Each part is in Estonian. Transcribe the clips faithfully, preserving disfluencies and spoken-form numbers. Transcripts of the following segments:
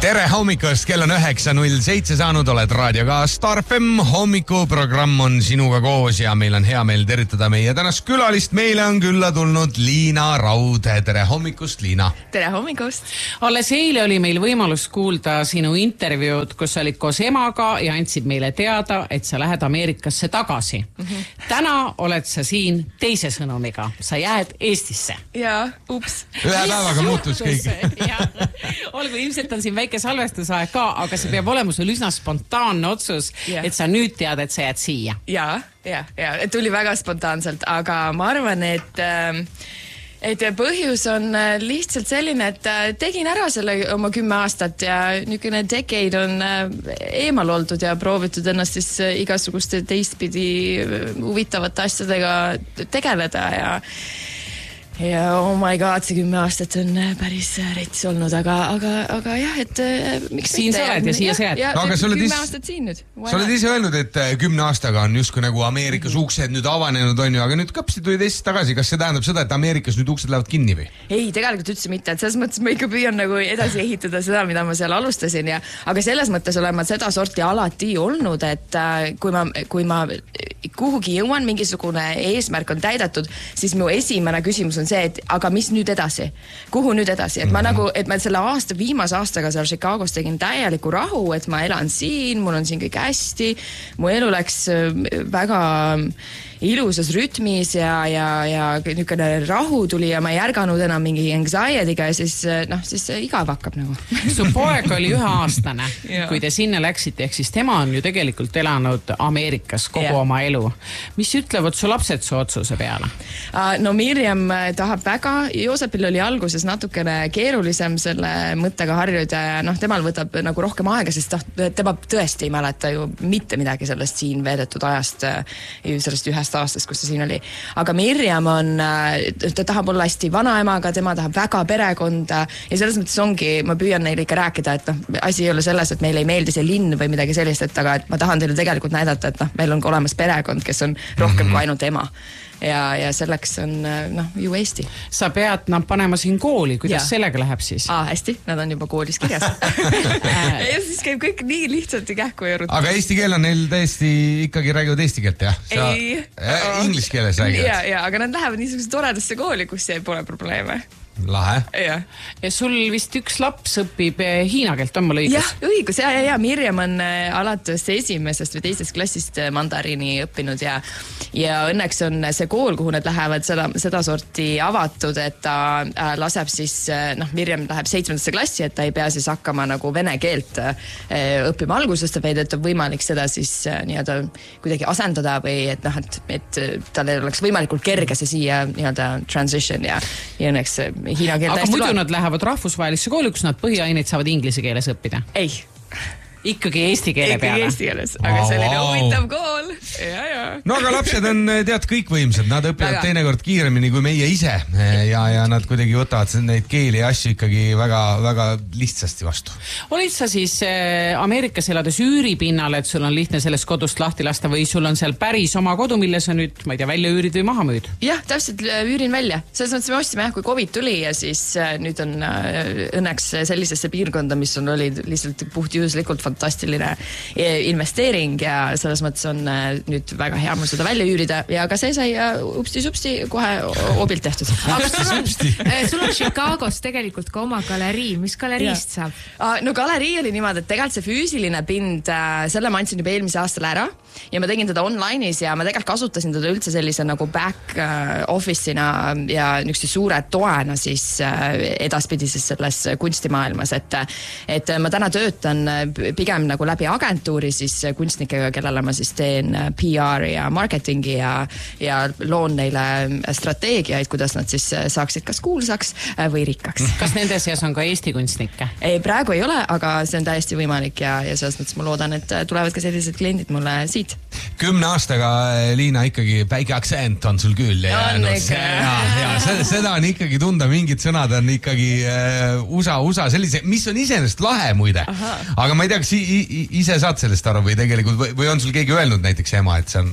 tere hommikust, kell on üheksa null seitse saanud, oled raadioga Star F M, hommikuprogramm on sinuga koos ja meil on hea meel tervitada meie tänast külalist. Meile on külla tulnud Liina Raud. Tere hommikust, Liina. Tere hommikust. Alles eile oli meil võimalus kuulda sinu intervjuud, kus olid koos emaga ja andsid meile teada, et sa lähed Ameerikasse tagasi. Mm-hmm. Täna oled sa siin teise sõnumiga. Sa jääd Eestisse. Jaa, ups. Ühe päevaga muutus kõik. Olgu, ilmselt on siin väike salvestusaeg ka, aga see peab olema sul üsna spontaanne otsus, yeah. et sa nüüd tead, et sa jääd siia. Jaa, jaa, jaa. Tuli väga spontaanselt, aga ma arvan, et, et põhjus on lihtsalt selline, et tegin ära selle oma kümme aastat ja niisugune decade on eemal oldud ja proovitud ennast siis igasuguste teistpidi huvitavate asjadega tegeleda ja ja oh my god, see kümme aastat on päris rets olnud, aga, aga, aga jah, et miks siin sa oled ja siia sa jääd. Ja, ja kümme is... aastat siin nüüd. Sa oled ise öelnud, et kümne aastaga on justkui nagu Ameerikas mm-hmm. uksed nüüd avanenud on ju, aga nüüd kõpsid tulid Eestis tagasi. Kas see tähendab seda, et Ameerikas nüüd uksed lähevad kinni või? Ei, tegelikult üldse mitte, et selles mõttes ma ikka püüan nagu edasi ehitada seda, mida ma seal alustasin ja, aga selles mõttes olen ma seda sorti alati olnud, et kui ma, kui ma kuhugi jõuan, mingisugune eesmärk on täidetud, siis mu esimene küsimus on see, et aga mis nüüd edasi? Kuhu nüüd edasi? Et ma mm-hmm. nagu, et ma selle aasta, viimase aastaga seal Chicagos tegin täieliku rahu, et ma elan siin, mul on siin kõik hästi, mu elu läks väga ilusas rütmis ja, ja, ja niisugune rahu tuli ja ma ei ärganud enam mingi anxiety'ga ja siis, noh, siis igav hakkab nagu. Su poeg oli üheaastane, kui te sinna läksite, ehk siis tema on ju tegelikult elanud Ameerikas kogu yeah. oma elu. Mis ütlevad su lapsed su otsuse peale? No Mirjam tahab väga, Joosepil oli alguses natukene keerulisem selle mõttega harjuda ja noh, temal võtab nagu rohkem aega, sest tema tõesti ei mäleta ju mitte midagi sellest siin veedetud ajast, sellest ühest aastast, kus ta siin oli. Aga Mirjam on, ta tahab olla hästi vanaemaga, tema tahab väga perekonda ja selles mõttes ongi, ma püüan neile ikka rääkida, et noh, asi ei ole selles, et meile ei meeldi see linn või midagi sellist, et aga et ma tahan teile tegelikult näidata, et noh, meil on olemas perekond, kes on rohkem mm-hmm. kui ainult ema. Ja, ja selleks on noh, ju Eesti. Sa pead nad panema siin kooli, kuidas ja. Sellega läheb siis? Aa, hästi, nad on juba koolis kirjas. ja siis käib kõik nii lihtsalt ja kähku ja rutu. Aga eesti keel on neil täiesti ikkagi räägivad eesti keelt, jah? Sa, ei. Äh, inglis keeles räägivad? Ja, ja, aga nad lähevad niisuguse toredasse kooli, kus see pole probleeme. Lahe. Ja. ja sul vist üks laps õpib hiina keelt, on mul õigus? Jah, õigus, ja, ja, ja Mirjam on alates esimesest või teisest klassist mandariini õppinud ja, ja õnneks on see kool, kuhu nad lähevad seda, seda sorti avatud, et ta laseb siis, noh, Mirjam läheb seitsmendasse klassi, et ta ei pea siis hakkama nagu vene keelt õppima algusest, vaid et on võimalik seda siis nii-öelda kuidagi asendada või et noh, et, et tal oleks võimalikult kerge see siia nii-öelda transition ja, ja õnneks Hiina keel aga muidu lood. Nad lähevad rahvusvahelisse kooli, kus nad põhiaineid saavad inglise keeles õppida? Ei. Ikkagi eesti keele Ikkagi peale? Eesti keeles, aga selline huvitav kool. Ja, ja. No aga lapsed on tead kõikvõimsad, nad õpivad väga. Teinekord kiiremini kui meie ise ja, ja nad kuidagi võtavad neid keeli ja asju ikkagi väga, väga lihtsasti vastu. Olid sa siis Ameerikas elades üüripinnal, et sul on lihtne sellest kodust lahti lasta või sul on seal päris oma kodu, mille sa nüüd, ma ei tea, välja üürid või maha müüd? Jah, täpselt üürin välja. Selles mõttes me ostsime, kui COVID tuli ja siis nüüd on õnneks sellisesse piirkonda, mis on oli lihtsalt puhtjuhuslikult fantastiline investeering ja selles mõttes on nüüd väga hea mul seda välja üürida ja ka see sai upsti-supsti kohe obilt tehtud. Aga sul on, sul on Chicagos tegelikult ka oma galerii. Mis galeriist saab? No galerii oli niimoodi, et tegelikult see füüsiline pind, selle ma andsin juba eelmise aastal ära ja ma tegin teda online'is ja ma tegelikult kasutasin teda üldse sellise nagu back office'ina ja niisuguse suure toena siis edaspidises selles kunstimaailmas, et, et ma täna töötan pigem nagu läbi agentuuri siis kunstnikega, kellele ma siis teen P R ja marketingi ja, ja loon neile strateegiaid, kuidas nad siis saaksid kas kuulsaks või rikkaks. Kas nende seas on ka Eesti kunstnikke? Ei, praegu ei ole, aga see on täiesti võimalik ja, ja selles mõttes ma loodan, et tulevad ka sellised kliendid mulle siit. Kümne aastaga, Liina, ikkagi väike aktsent on sul küll. Ja, no, see, ja, ja seda, seda on ikkagi tunda, mingid sõnad on ikkagi uh, USA, USA sellise, mis on iseenesest lahe muide. Aha. Aga ma ei tea, kas ise saad sellest aru või tegelikult, või on sul keegi öelnud näiteks ema, et see on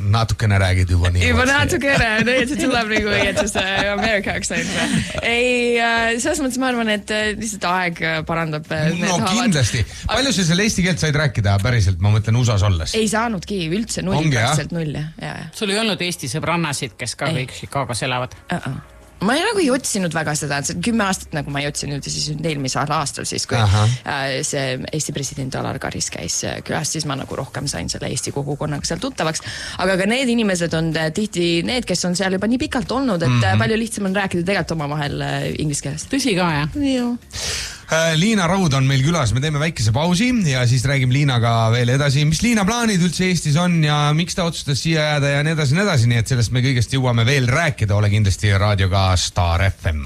natukene räägid juba nii. Juba natukene, no et see tuleb nagu õigetus Amerika aktsent. Ei, selles mõttes ma arvan, et lihtsalt aeg parandab. No kindlasti. Palju sa selle eesti keelt said rääkida päriselt, ma mõtlen U S A-s olles? Ei saanudki, üldse null, päriselt null. Sul ei olnud Eesti sõbrannasid, kes ka kõik Chicagos elavad? Uh-uh. Ma ei nagu ei otsinud väga seda, et kümme aastat nagu ma ei otsinud ja siis eelmisel aastal siis, kui Aha. see Eesti president Alar Karis käis külas, siis ma nagu rohkem sain selle Eesti kogukonnaga seal tuttavaks. Aga ka need inimesed on tihti need, kes on seal juba nii pikalt olnud, et mm-hmm. palju lihtsam on rääkida tegelikult oma vahel inglise keeles. Tõsi ka, jah? Joo. Liina Raud on meil külas, me teeme väikese pausi ja siis räägime Liinaga veel edasi, mis Liina plaanid üldse Eestis on ja miks ta otsustas siia jääda ja nii edasi, nii edasi, nii et sellest me kõigest jõuame veel rääkida, ole kindlasti raadioga Star F M.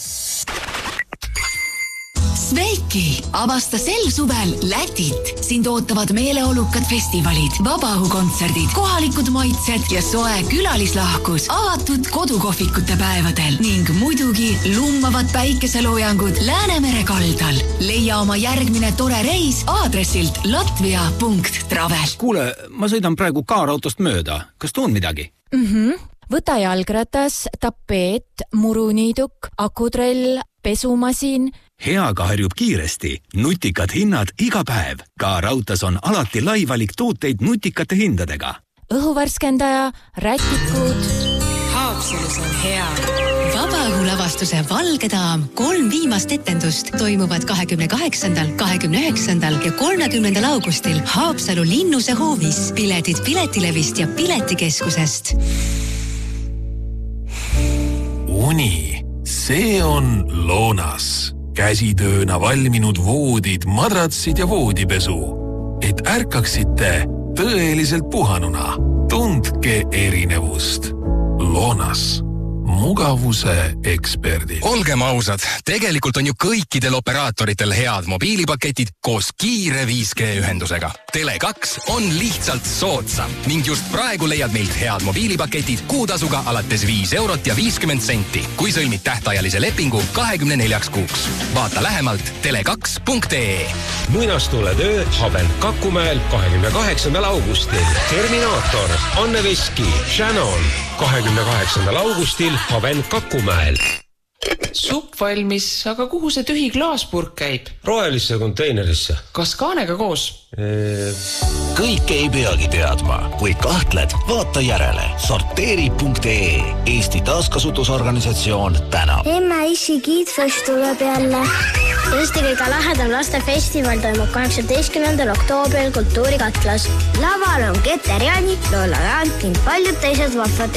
Sveiki, avasta sel suvel Lätit. Sind ootavad meeleolukad festivalid, vabaõhukontserdid, kohalikud maitsed ja soe külalislahkus avatud kodukohvikute päevadel ning muidugi lummavad päikeseloojangud Läänemere kaldal. Leia oma järgmine tore reis aadressilt latvia punkt travel. Kuule, ma sõidan praegu kaarautost mööda. Kas tuun midagi? Mhm. Võta jalgratas, tapeet, muruniiduk, akutrell, pesumasin. Heaga harjub kiiresti. Nutikad hinnad iga päev. Kaarautas on alati lai valik tooteid nutikate hindadega. Õhuvärskendaja, rätikud. Haapsalus on hea. Vabaõhulavastuse Valgedaam kolm viimast etendust toimuvad kahekümne kaheksandal, kahekümne üheksandal ja kolmekümnendal augustil Haapsalu Linnuse hoovis. Piletid Piletilevist ja Piletikeskusest. Uni, see on Loonas. Käsitööna valminud voodid, madratsid ja voodipesu. Et ärkaksite tõeliselt puhanuna. Tundke erinevust. Loonas. Mugavuse eksperdid. Olgem ausad, tegelikult on ju kõikidel operaatoritel head mobiilipaketid koos kiire viis G ühendusega. Tele kaks on lihtsalt soodsam ning just praegu leiad meilt head mobiilipaketid kuutasuga alates viis eurot ja viiskümmend senti, kui sõlmid tähtajalise lepingu kahekümne neljaks kuuks. Vaata lähemalt tele kaks punkt ee. Muinastule töö Haben Kakumäel kahekümne kaheksandal augustil. Terminaator, Anne Veski, Shannon. kahekümne kaheksandal augustil Haben Kakumäel. Supp valmis, aga kuhu see tühi klaaspurk käib? Rohelisse konteinerisse. Kas kaanega koos? Eee... Kõike ei peagi teadma. Kui kahtled, vaata järele. Sorteeri punkt ee. Eesti taaskasutusorganisatsioon tänab. Emme issi kiitfest tuleb jälle. Eesti kõige lahedam lastefestival toimub kaheksateistkümnendal oktoobril Kultuurikatlas. Laval on Keter Jaani, Lola Jaan ning paljud teised vahvad